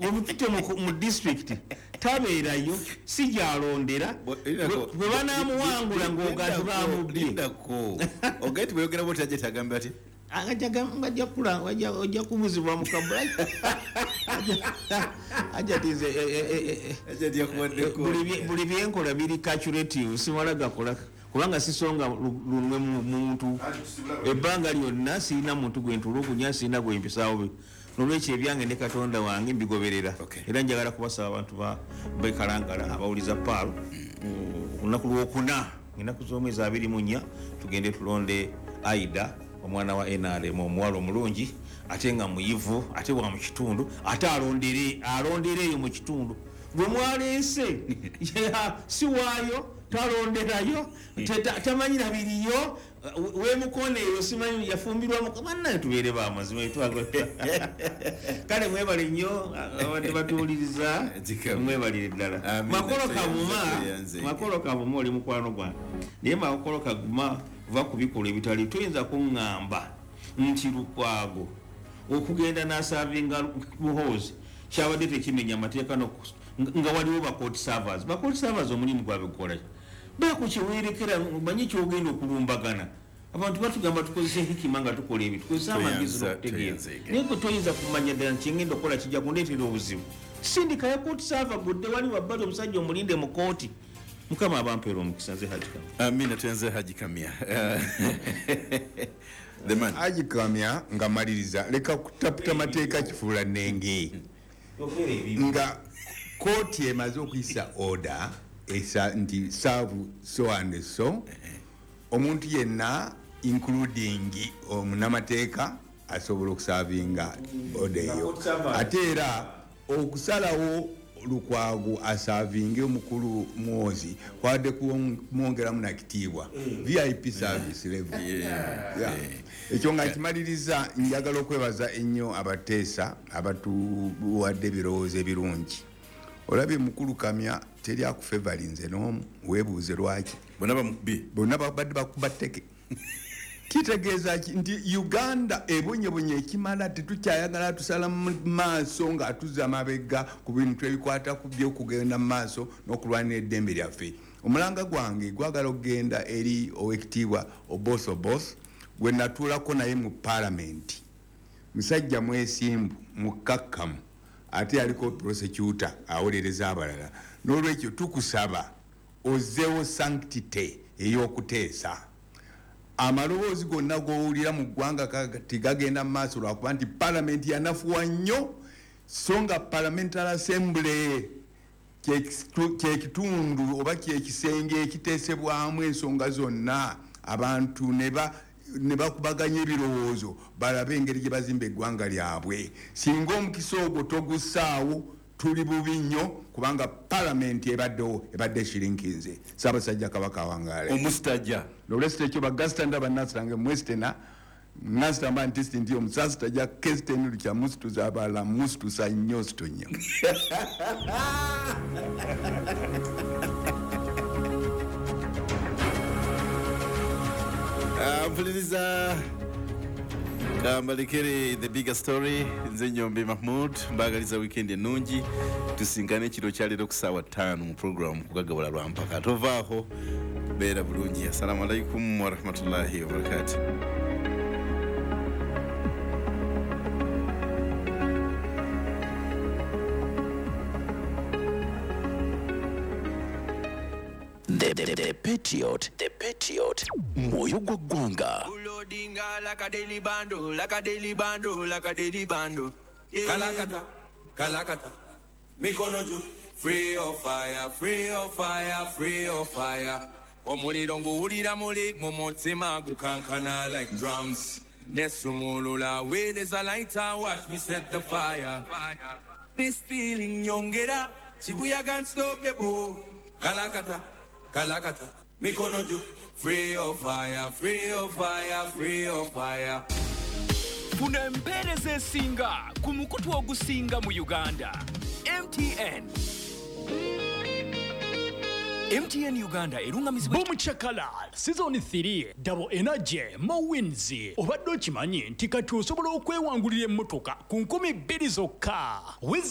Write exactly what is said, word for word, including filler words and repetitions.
obupite mu district tabeerayo sijalondera bwe banaamuwangula ng'ogazi baamubye ogati bweyogera bwoti ajja tagamba ati ngajja kula ojja kubuzibwa mu kabula ajatize buli byenkola biri calculative simala gakola kubanga sisonga lumwe mu muntu ebbanga lyonna sirina muntu gwe ntulukunya sirina gwe mpisaawo nolwekyo ebyange ne Katonda wange mbigoberera era njagala kubasaba abantu bekalangala abawuliza paalo olunaku lwokuna ennaku z'omwezi abiri mu nnya tugende tulonde Aida omwana wa N R M omuwala omulungi ate nga muyivu ate wa mu kitundu ate alondere alondereyo mu kitundu gwe mwaleese si waayo talonderayo tamanyira biriyo wemukoneeyo simanyi yafumbirwa mukamannayo tubeere bamazima kale mwebale nnyo abadde batuwuliriza mwebalire ddala makolo kavuma makolo kavuma oli mukwano gwange naye makolo kaguma va ku bikolwa ebitali tuyinza kuŋŋamba nti Lukwago okugenda n'asaavinga Muhoozi kyabadde tekimenya amateeka nga waliwo bakoti servers bakoti servers omulimu gwabwe gukola bakukiwerekera manyi kyogenda okulumbagana abantu batugamba tukozesa hikima nga tukola ebintu tukozesa amagezi n'okutegeera naye gwe toyinza kumanya ddala nti ngenda okukola kijja kundeetera obuzibu sindika ya kooti server gudde wali wabbali omusajja omulinde mu kooti mukama abampeera omukisa nze Haji Kamya amina tuyanze Haji Kamya the man Haji Kamya nga maliriza leka kutaputa mateeka kifuula nenge nga kooti emaze okuyisa order esa nti serve so and so omuntu yenna including omunamateeka asobola okusavinga order eyo ate era okusalawo Lukwago asavinge omukulu Muhoozi kwadde kumwongeramu nakitiibwa V I P service level ekyo nga kimaliriza njagala okwebaza ennyo abateesa abatuwadde ebirowoozo ebirungi olabye mukulu Kamya teri akufevalinze n'omu weebuuze lwaki bonna babadde bakuba tteke kitegeeza nti Uganda ebonyebonye ekimala tetukyayagala tusala mu maaso nga atuzza amabega ku bintu ebikwata ku byokugenda mu maaso n'okulwanira eddembe lyaffe omulanga gwange gwagala okugenda eri owekitiibwa Oboss Oboss gwe natuulako naye mu paalamenti musajja mwesimbu mukkakkamu ate yaliko prosecutor awolereza abalala n'olwekyo tukusaba ozzeewo sanctity ey'okuteesa amaloboozi gonna g'owulira mu ggwanga tigagenda mu maaso lwakuba nti paalamenti yanafuwa nnyo so nga parliamentary assembly kyekitundu oba kyekisenge ekiteesebwamu ensonga zonna abantu ne bakubaganya ebirowoozo balabe engeri gye bazimba eggwanga lyabwe singa omukisa ogwo togussaawo tuli bubi nnyo kubanga paalamenti ebaddewo ebadde ekirinkinze Ssaabasajja Kabaka awangaale omustajja lolwesita ekyo bagasitanda bannasirange mwesitena nasitamba ntisti nti omusasitajja kesiteni lukya musituza abala musitusa nnyo sitonya mpuliriza kambalekere the bigger story nze Nyombe Mahmood mbagaliza weekend ennungi tusinkane ekiro kyaleero ku ssaawa ttaano mu program kugagabula lwampaka tovaaho beera bulungi assalamu alaikum warahmatullahi wabarakatuh. The, the, the Patriot, the Patriot, moyo gwa ggwanga. Ulodinga like a daily bando, like a daily bando, like a daily bando. Kalakata, kalakata, mikono juu, free of fire, free of fire, free of fire. Omuli dongo ulira muli, momotima gukankana like drums. Nesumulula, where there's a lighter, watch me set the fire. This feeling yongera, Shibuya can't stop the bow. Kalakata. Kalakata, mikono juu, free of fire, free of fire, free of fire. Funa empereze singa, kumukutu ogusinga mu Uganda. M T N. M T N Uganda erungamizibwa Boom Chakala season three double energy mawins obadde okimanyi nti kati osobola okwewangulira emmotoka ku nkumi bbiri zokka.